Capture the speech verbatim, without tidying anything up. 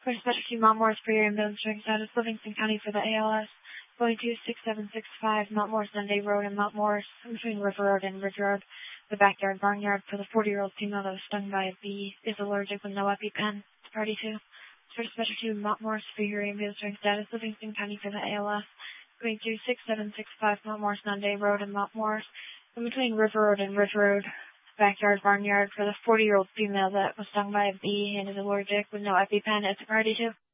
First Specialty Mount Morris for your ambulance drink status, Livingston County for the A L S, going to six seven six five Mount Morris Sunday Road in Mount Morris, between River Road and Ridge Road, the backyard barnyard for the forty-year-old female that was stung by a bee, is allergic with no EpiPen, to party to. First Specialty Mount Morris for your ambulance drink status, Livingston County for the A L S, going to six seven six five Mount Morris Sunday Road in Mount Morris, in between River Road and Ridge Road, backyard barnyard for the forty-year-old female that was stung by a bee and is allergic with no EpiPen, it's a party to.